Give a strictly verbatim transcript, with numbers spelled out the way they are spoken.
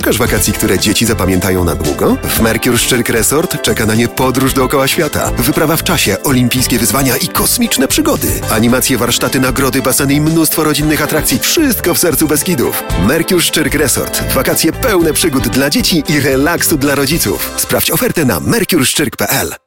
Szukasz wakacji, które dzieci zapamiętają na długo? W Mercure Szczyrk Resort czeka na nie podróż dookoła świata, wyprawa w czasie, olimpijskie wyzwania i kosmiczne przygody. Animacje, warsztaty, nagrody, baseny i mnóstwo rodzinnych atrakcji. Wszystko w sercu Beskidów. Mercure Szczyrk Resort. Wakacje pełne przygód dla dzieci i relaksu dla rodziców. Sprawdź ofertę na mercure szczyrk kropka p l.